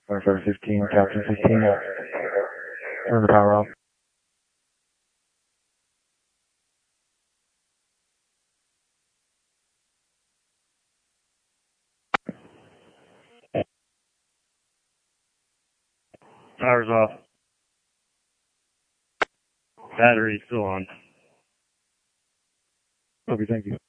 Starter 15, Captain 15, turn the power off. Power's off. Battery still on. Okay, thank you.